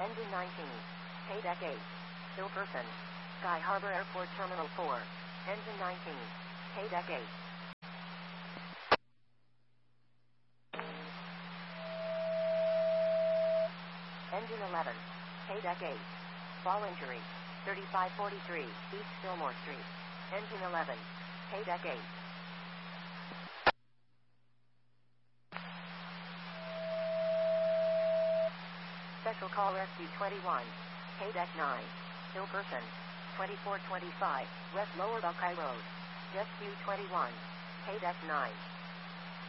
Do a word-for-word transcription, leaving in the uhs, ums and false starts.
Engine nineteen. Paydeck eight. Still person. Sky Harbor Airport Terminal four. Engine nineteen. Paydeck eight. Engine eleven. Paydeck eight. Fall injury. thirty-five forty-three East Fillmore Street. Engine eleven. Paydeck eight. Special Call Rescue twenty-one. Paydeck nine. Still person. twenty-four twenty-five West Lower Buckeye Road. Rescue twenty-one. Paydeck nine.